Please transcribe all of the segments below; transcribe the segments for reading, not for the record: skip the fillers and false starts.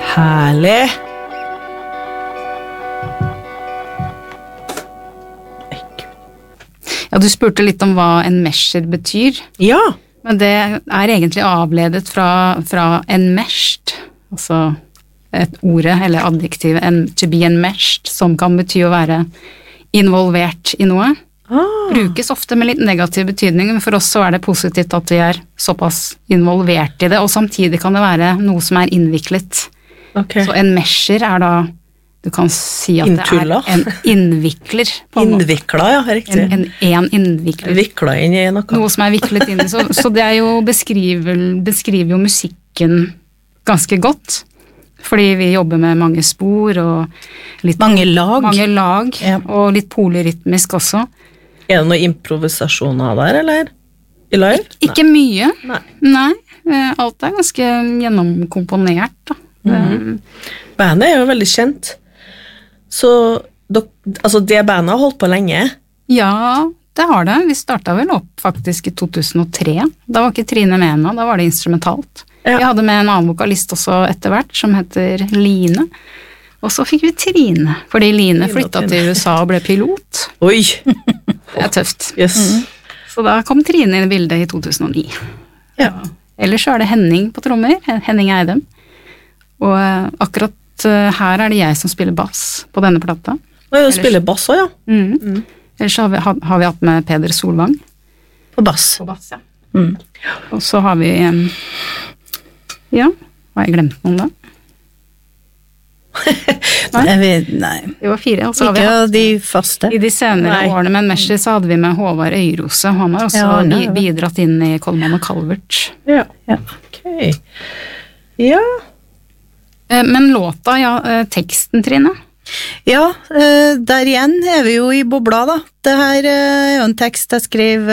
Herlig. Ja, du spurte litt om hva en mesher betyr. Ja. Men det er egentlig avledet fra enmeshed, altså et ordet eller adjektiv, to be enmeshed, som kan bety å være involvert i noe. Brukes ofte med litt negativ betydning, men for oss så er det positivt at vi er såpass involvert i det, og samtidig kan det være noe som er innviklet. Okay. Så en mesher er da, du kan si at Inntulla. det er en innvikler. Innvikla, ja, riktig. En innvikler. Vikla inn i noe. Noe som er viklet inn i, så det er jo beskriver jo musikken ganske godt, fordi vi jobber med mange spor og litt Mange lag. Ja. Og litt polyrytmisk også. Er det noen improvisasjoner der, eller? I live? Ikke mye. Nei. Alt er ganske gjennomkomponert da. Bandet er jo veldig kjent. Så altså det bandet har holdt på lenge? Ja, det har det. Vi startet vel opp faktisk i 2003. Da var ikke Trine med ennå, da var det instrumentalt. Ja. Vi hadde med en annen vokalist også etter hvert, som heter Line. Og så fikk vi Trine, fordi Line flyttet til USA og ble pilot. Oi! Det er tøft. Yes. Så da kom Trine inn i bildet i 2009. Ja. Ellers så er det Henning på trommer, Henning Eidem. Og akkurat her er det jeg som spiller bass på denne plata. Og du spiller bass også, ja. Ellers så har vi hatt med Peder Solvang. På bass. På bass, ja. Og så har vi, ja, har jeg glemt noen da? Nei. Det var 4, og så har vi Ikke hatt de faste. i de senere årene med en mesher så hadde vi med Håvard Øyrose, han har også bidratt inn i Kolman og Calvert. Ja. Ok. Ja. Men låta, ja, teksten, Trine? Ja, der igjen er vi jo i bobla da. Det her er jo en tekst jeg skrev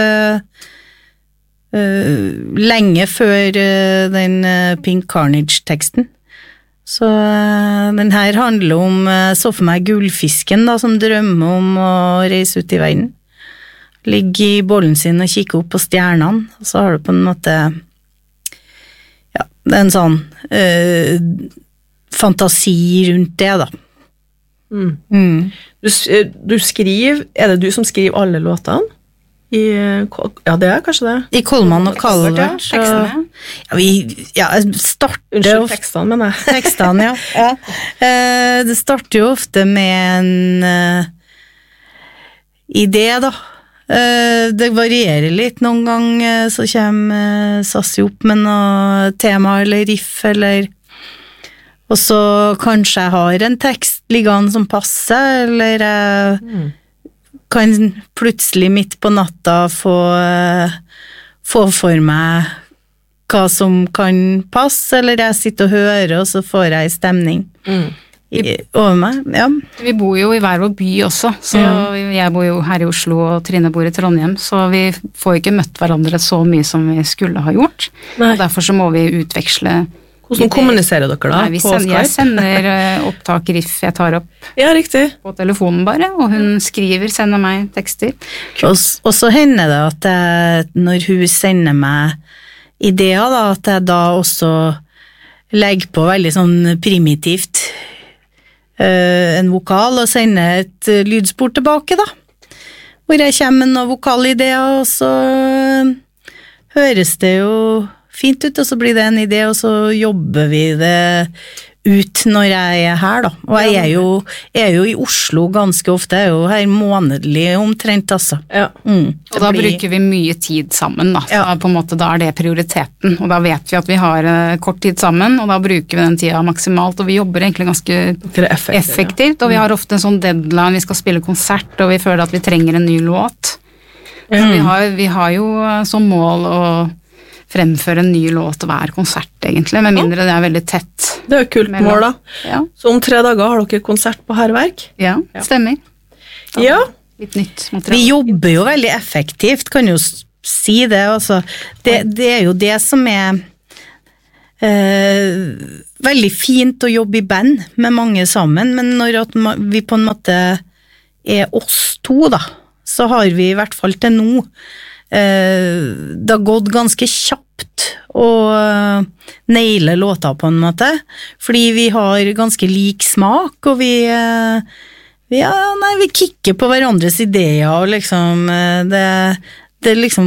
lenge før den Pink Carnage-teksten. Så den her handler om, så for meg gullfisken da, som drømmer om å reise ut i verden. Ligge i bollen sin og kikke opp på stjernene, og så har du på en måte, ja, det er en sånn fantasi rundt det da. Du skriver, er det du som skriver alle låtene? Ja, det er kanskje det. I Kolman og Calvert. Jeg starter Unnskyld, tekstene, mener jeg. Tekstene, ja. Det starter jo ofte med en idé, da. Det varierer litt. Noen ganger så kommer Sassi opp med noe tema eller riff, eller og så kanskje jeg har en tekst liggende som passer, eller kan plutselig midt på natta få for meg hva som kan passe, eller jeg sitter og hører, og så får jeg en stemning over meg, ja. Vi bor jo i hver vår by også, så jeg bor jo her i Oslo, og Trine bor i Trondheim, så vi får ikke møtt hverandre så mye som vi skulle ha gjort, og derfor så må vi utveksle. Hvordan kommuniserer dere da? Nei, jeg sender opptak, riff jeg tar opp på telefonen bare, og hun skriver, sender meg tekster. Og så hender det at jeg, når hun sender meg ideer, da, at jeg da også legger på veldig sånn primitivt en vokal, og sender et lydspor tilbake da, hvor jeg kommer med noen vokalideer, og så høres det jo fint ut, og så blir det en idé, og så jobber vi det ut når jeg er her da, og jeg er jo i Oslo ganske ofte, jeg er jo her månedlig omtrent altså. Ja. Og da bruker vi mye tid sammen da, så på en måte da er det prioriteten, og da vet vi at vi har kort tid sammen, og da bruker vi den tida maksimalt, og vi jobber egentlig ganske effektivt, og vi har ofte en sånn deadline, vi skal spille konsert, og vi føler at vi trenger en ny låt. Så vi har jo som mål å fremføre en ny låt hver konsert, egentlig, med mindre det er veldig tett. Det er jo kult mål, da. Ja. Så om 3 dager har dere konsert på Herverk? Ja, stemmer. Ja. Litt nytt materiale. Vi jobber jo veldig effektivt, kan jo si det, altså. Det er jo det som er veldig fint å jobbe i band med mange sammen, men når vi på en måte er oss to, da, så har vi i hvert fall til nå det har gått ganske kjapt kjapt å naile låter på en måte, fordi vi har ganske lik smak, og vi kikker på hverandres ideer, og liksom, det liksom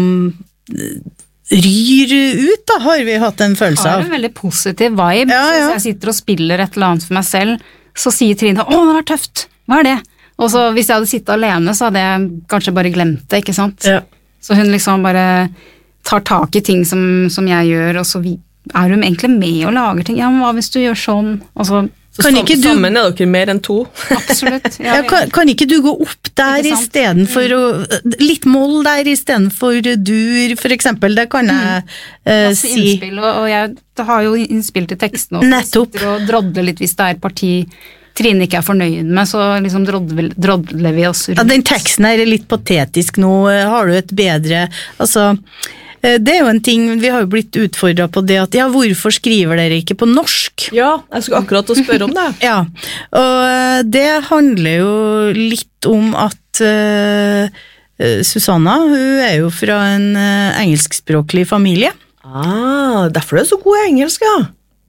ryr ut da, har vi hatt en følelse av. Det en veldig positiv vibe, Hvis jeg sitter og spiller et eller annet for meg selv, så sier Trine, det var tøft, hva det? Og så hvis jeg hadde sittet alene, så hadde jeg kanskje bare glemt det, ikke sant? Ja. Så hun liksom bare tar tak i ting som jeg gjør, og så hun egentlig med og lager ting. Ja, men hva hvis du gjør sånn? Og så sammen dere mer enn 2. Absolutt. Kan ikke du gå opp der i stedet for litt moll der i stedet for dur, for eksempel, det kan jeg si. Innspill, og jeg har jo innspill til teksten, og sitter og drodler litt hvis det parti Trine ikke fornøyd med, så liksom drodler vi oss rundt. Ja, den teksten er litt patetisk nå, har du et bedre, altså det jo en ting, vi har jo blitt utfordret på det at, hvorfor skriver dere ikke på norsk? Ja, jeg skulle akkurat å spørre om det. Ja, og det handler jo litt om at Susanna, hun jo fra en engelskspråklig familie. Derfor det så god i engelsk, ja.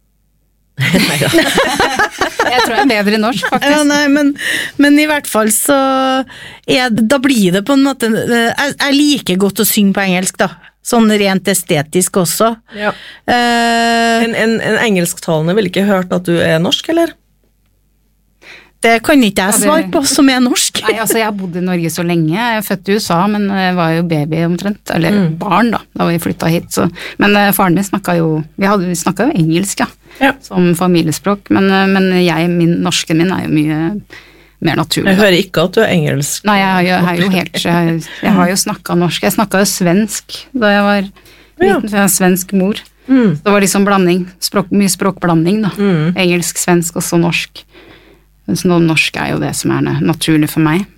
Jeg tror jeg bedre i norsk, faktisk. Ja, nei, men i hvert fall så da blir det på en måte, jeg liker godt å synge på engelsk da, sånn rent estetisk også. Ja. En engelsktalende vil ikke hørt at du norsk, eller? Det kan ikke jeg svare på, som norsk. Nei, altså jeg har bodd i Norge så lenge, jeg født i USA, men jeg var jo baby omtrent, eller barn da vi flyttet hit, så. Men faren min snakket jo, vi snakket jo engelsk, som familiespråk, men norsken min jo mye mer naturlig. Jeg hører ikke at du engelsk. Nei, jeg har jo snakket norsk, jeg snakket jo svensk da jeg var liten, for jeg har svensk mor. Det var liksom blanding, mye språkblanding da, engelsk, svensk og så norsk. Så norsk jo det som naturlig for meg,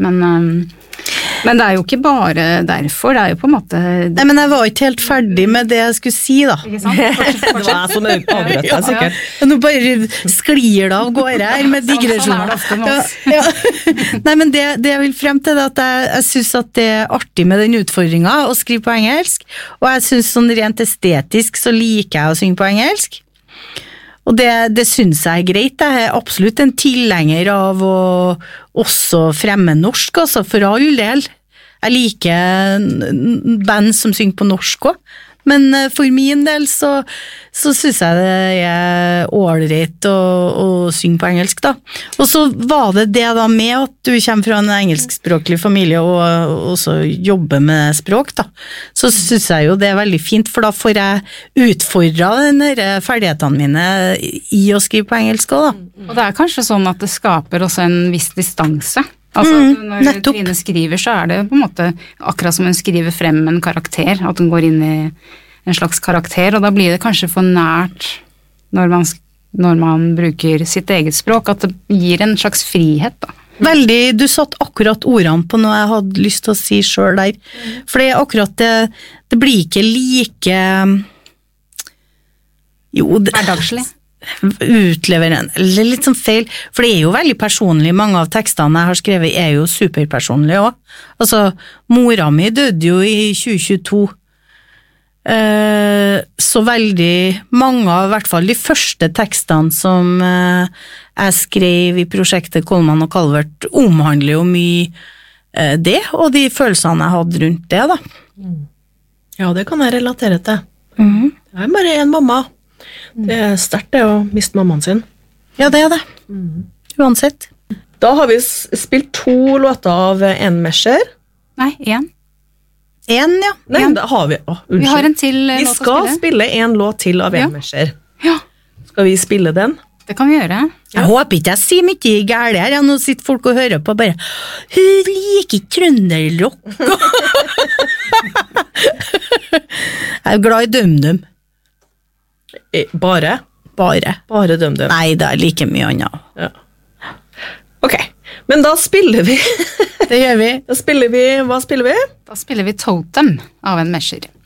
men det jo ikke bare derfor, det jo på en måte. Nei, men jeg var ikke helt ferdig med det jeg skulle si da. Ikke sant? Det var som avbrøt deg sikkert. Nå bare sklir det av gårde her med digresjoner. Nei, men det jeg vil frem til at jeg synes at det artig med den utfordringen å skrive på engelsk, og jeg synes sånn rent estetisk så liker jeg å synge på engelsk. Og det synes jeg greit, jeg absolutt en tilhenger av å også fremme norsk, altså for all del. Jeg liker band som synger på norsk også, men for min del så synes jeg det ålreit å synge på engelsk da. Og så var det da med at du kommer fra en engelskspråklig familie og også jobber med språk da. Så synes jeg jo det veldig fint, for da får jeg utfordret ferdighetene mine i å skrive på engelsk også da. Og det kanskje sånn at det skaper også en viss distanse. Altså når Trine skriver så det på en måte akkurat som hun skriver frem en karakter, at hun går inn i en slags karakter, og da blir det kanskje for nært når man bruker sitt eget språk, at det gir en slags frihet da. Veldig, du satt akkurat ordene på noe jeg hadde lyst til å si selv der, for det akkurat det blir ikke like hverdagslig. Utleverende, litt sånn feil, for det jo veldig personlig, mange av tekstene jeg har skrevet jo superpersonlige også. Altså, mora mi døde jo i 2022, så veldig mange av, i hvert fall de første tekstene som jeg skrev i prosjektet Kolman og Calvert, omhandler jo mye det, og de følelsene jeg hadde rundt det da. Ja, det kan jeg relatere til. Jeg bare en mamma. Det sterkt det å miste mammaen sin. Ja, det det. Uansett. Da har vi spilt 2 låter av en mesher. Nei, 1. En, ja. Nei, da har vi. Vi har en til låt å spille. Vi skal spille en låt til av en mesher. Ja. Skal vi spille den? Det kan vi gjøre. Jeg håper ikke jeg sier mye gærlig her. Nå sitter folk og hører på bare hun liker ikke trønderrock. Jeg glad i DumDum. Bare? Bare DumDum. Nei, det like mye annet. Ja. Ok, men da spiller vi. Det gjør vi. Hva spiller vi? Da spiller vi Totem av en mesher.